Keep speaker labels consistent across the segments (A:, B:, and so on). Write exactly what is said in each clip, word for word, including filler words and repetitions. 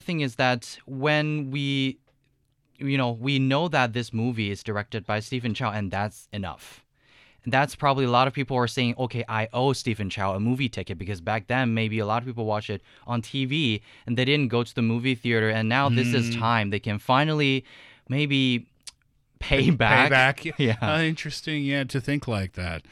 A: thing is that when we, you know, we know that this movie is directed by Stephen Chow, and that's enough. And that's probably a lot of people are saying, okay, I owe Stephen Chow a movie ticket because back then maybe a lot of people watch it on T V and they didn't go to the movie theater, and now this is
B: Mm,
A: time they can finally maybe pay back.
B: payback.
A: Yeah.
B: Uh, interesting, yeah, to think like that.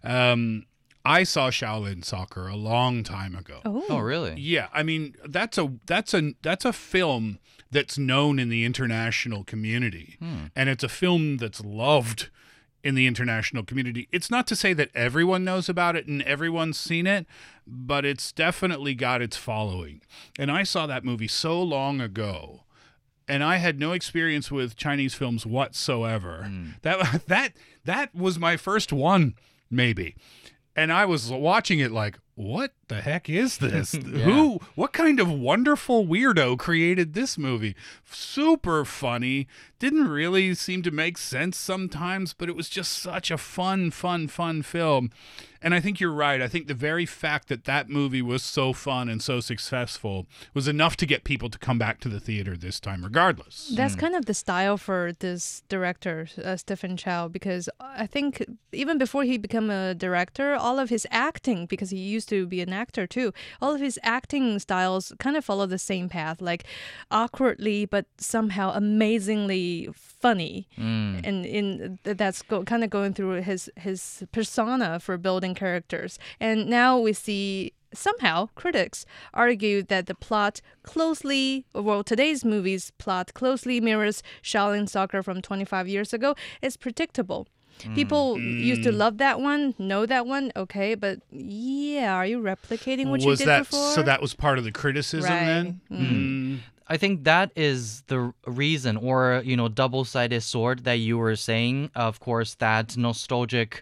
B: Um, I saw Shaolin Soccer a long time ago.
A: Oh,
C: Oh,
A: really?
B: Yeah, I mean that's a that's a that's a film that's known in the international community, and it's a film that's loved in the international community. It's not to say that everyone knows about it and everyone's seen it, but it's definitely got its following. And I saw that movie so long ago, and I had no experience with Chinese films whatsoever. That that that was my first one, maybe. And I was watching it like, what the heck is this? Who, what kind of wonderful weirdo created this movie? Super funny. Didn't really seem to make sense sometimes, but it was just such a fun, fun, fun film. And I think you're right. I think the very fact that that movie was so fun and so successful was enough to get people to come back to the theater this time, regardless.
C: that's kind of the style for this director, uh, Stephen Chow, because I think even before he became a director, all of his acting, because he used to be an actor too, all of his acting styles kind of follow the same path, like awkwardly but somehow amazingly funny. And in that's go, kind of going through his his persona for building characters. And now we see somehow critics argue that the plot closely, well, today's movie's plot closely mirrors Shaolin Soccer from twenty-five years ago. It's predictable. People used to love that one, know that one, okay, but yeah, are you replicating what
B: was
C: you did
B: that
C: before?
B: so that was part of the criticism
C: Right.
B: then? Mm.
A: I think that is the reason, or, you know, double-sided sword that you were saying. Of course, that nostalgic,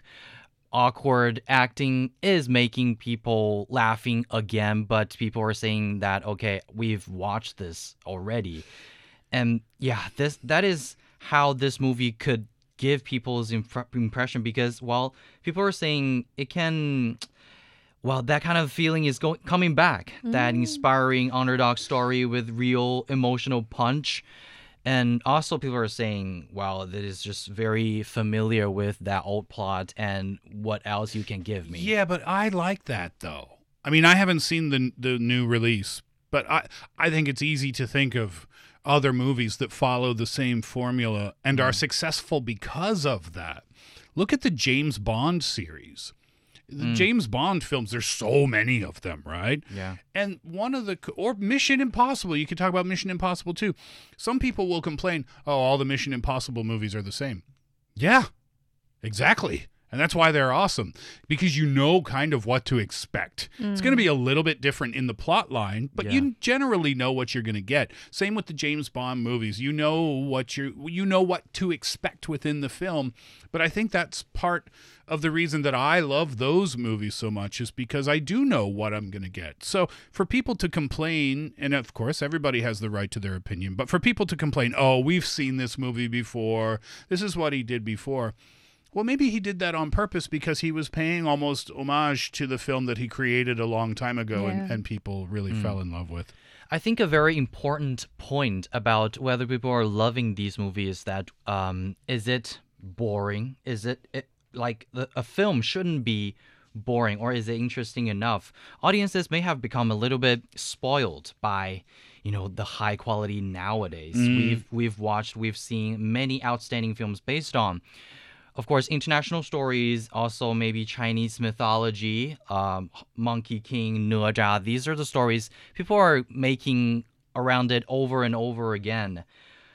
A: awkward acting is making people laughing again, but people are saying that, okay, we've watched this already. And yeah, this that is how this movie could give people's impre- impression, because, well, people are saying it can, well, that kind of feeling is going coming back. That inspiring underdog story with real emotional punch. And also people are saying, wow, that is just very familiar with that old plot and what else you can give me.
B: Yeah, but I like that though. I mean, I haven't seen the the new release, but I I think it's easy to think of other movies that follow the same formula and are successful because of that. Look at the James Bond series. The James Bond films, there's so many of them, right?
A: Yeah.
B: And one of the, or Mission Impossible, you could talk about Mission Impossible too. Some people will complain, oh, all the Mission Impossible movies are the same. Yeah, exactly. And that's why they're awesome, because you know kind of what to expect. It's going to be a little bit different in the plot line, but
A: Yeah.
B: you generally know what you're going to get. Same with the James Bond movies. You know what you you know what to expect within the film. But I think that's part of the reason that I love those movies so much, is because I do know what I'm going to get. So for people to complain, and of course everybody has the right to their opinion, but for people to complain, oh, we've seen this movie before, this is what he did before. Well, maybe he did that on purpose because he was paying almost homage to the film that he created a long time ago and,
C: Yeah.
B: and people really fell in love with.
A: I think a very important point about whether people are loving these movies is that um, is it boring? Is it, it like the, a film shouldn't be boring, or is it interesting enough? Audiences may have become a little bit spoiled by, you know, the high quality nowadays. We've we've watched, we've seen many outstanding films based on, of course, international stories, also maybe Chinese mythology, um, Monkey King,哪吒. These are the stories people are making around it over and over again.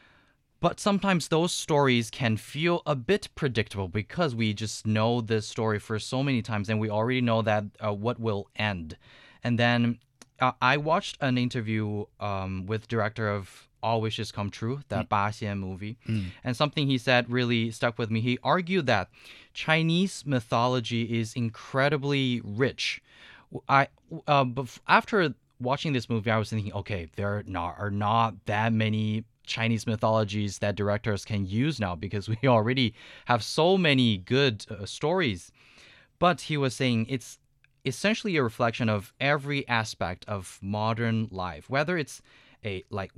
A: But sometimes those stories can feel a bit predictable because we just know this story for so many times and we already know that uh, what will end. And then uh, I watched an interview um, with director of All Wishes Come True, that Ba Xian movie, and something he said really stuck with me. He argued that Chinese mythology is incredibly rich. I uh, bef- after watching this movie, I was thinking, okay, there not, are not that many Chinese mythologies that directors can use now because we already have so many good uh, stories. But he was saying it's essentially a reflection of every aspect of modern life, whether it's a like